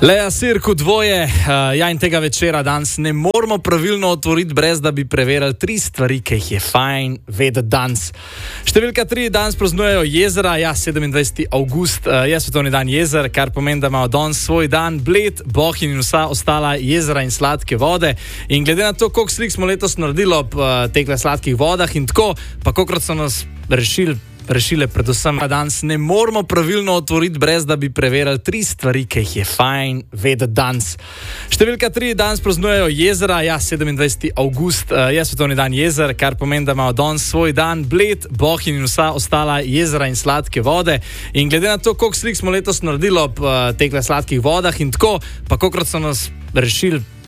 Lea Sirku dvoje, ja in tega večera danes ne moramo pravilno otvoriti, brez da bi preverili 3 stvari, ki jih je fajn vedeti danes. Številka 3, danes praznujejo jezera, 27. avgust je svetovni dan jezer, kar pomeni, da imajo danes svoj dan Bled, Bohinj in vsa ostala jezera in sladke vode. In glede na to, koliko slik smo letos naredili ob tekle sladkih vodah in tako, pa kolikrat so nas rešile predvsem danes ne moramo pravilno otvoriti, brez da bi preverili 3 stvari, ki jih je fajn vedeti danes. Številka 3, danes praznujejo jezera, 27. avgust je svetovni dan jezer, kar pomeni, da imajo danes svoj dan Bled, Bohinj in vsa ostala jezera in sladke vode. In glede na to, koliko slik smo letos naredili ob tekle sladkih vodah in tako, pa kolikrat so nas rešili